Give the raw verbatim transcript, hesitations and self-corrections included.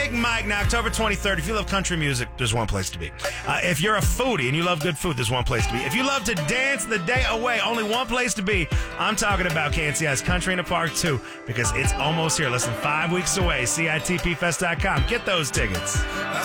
Big Mike now, October twenty-third. If you love country music, there's one place to be. Uh, if you're a foodie and you love good food, there's one place to be. If you love to dance the day away, only one place to be. I'm talking about K N C I's Country in the Park two, because it's almost here. Less than five weeks away. C I T P fest dot com. Get those tickets.